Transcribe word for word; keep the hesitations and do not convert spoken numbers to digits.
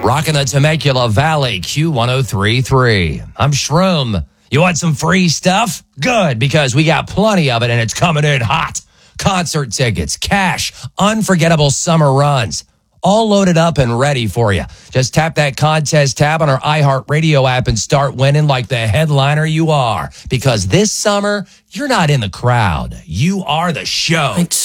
Rocking the Temecula Valley, Q one oh three point three. I'm Shroom. You want some free stuff? Good, because we got plenty of it and it's coming in hot. Concert tickets, cash, unforgettable summer runs, all loaded up and ready for you. Just tap that contest tab on our iHeartRadio app and start winning like the headliner you are. Because this summer, you're not in the crowd. You are the show.